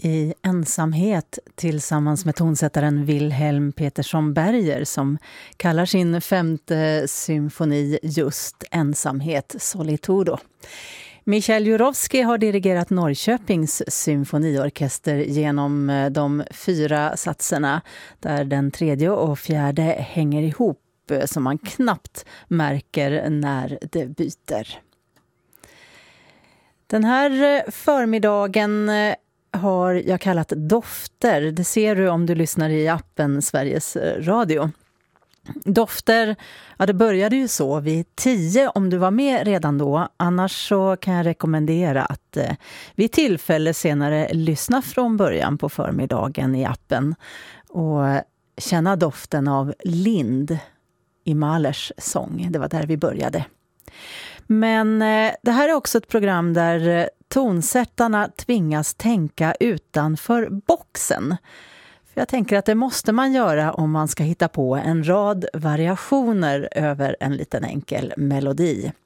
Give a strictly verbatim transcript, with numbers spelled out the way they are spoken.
i ensamhet tillsammans med tonsättaren Wilhelm Petersson Berger som kallar sin femte symfoni just ensamhet, Solitudo. Michael Jurowski har dirigerat Norrköpings symfoniorkester genom de fyra satserna där den tredje och fjärde hänger ihop så man knappt märker när det byter. Den här förmiddagen har jag kallat dofter. Det ser du om du lyssnar i appen Sveriges Radio. Dofter, ja det började ju så vid tio om du var med redan då. Annars så kan jag rekommendera att eh, vid tillfälle senare lyssna från början på förmiddagen i appen. Och känna doften av lind i Mahlers sång. Det var där vi började. Men eh, det här är också ett program där eh, tonsättarna tvingas tänka utanför boxen. För jag tänker att det måste man göra om man ska hitta på en rad variationer över en liten enkel melodi.